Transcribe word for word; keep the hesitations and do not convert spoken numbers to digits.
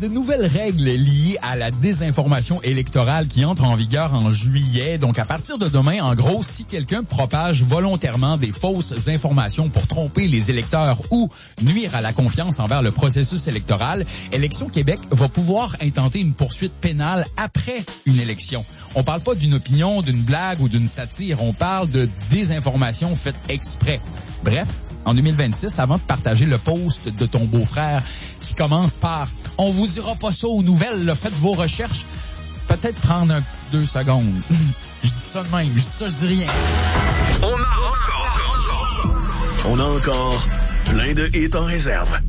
de nouvelles règles liées à la désinformation électorale qui entrent en vigueur en juillet. Donc, à partir de demain, en gros, si quelqu'un propage volontairement des fausses informations pour tromper les électeurs ou nuire à la confiance envers le processus électoral, Élections Québec va pouvoir intenter une poursuite pénale après une élection. On parle pas d'une opinion, d'une blague ou d'une satire. On parle de désinformation faite exprès. Bref, en deux mille vingt-six, avant de partager le post de ton beau-frère qui commence par « On vous dira pas ça aux nouvelles, là, faites vos recherches », peut-être prendre un petit deux secondes. Je dis ça de même, je dis ça, je dis rien. On a encore, on a encore plein de hits en réserve.